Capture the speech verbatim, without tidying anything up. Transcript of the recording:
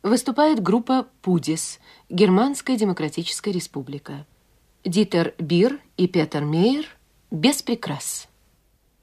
Выступает группа «Пудис», Германская демократическая республика. Дитер Бир и Петер Мейер «Без прикрас».